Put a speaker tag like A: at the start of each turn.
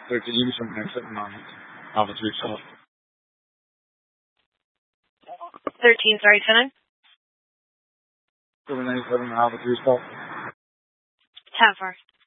A: So can you give me some exit on Alpha 3 South?
B: 13, sorry, 10.
A: 797 Alpha 3 South.
B: 10 4.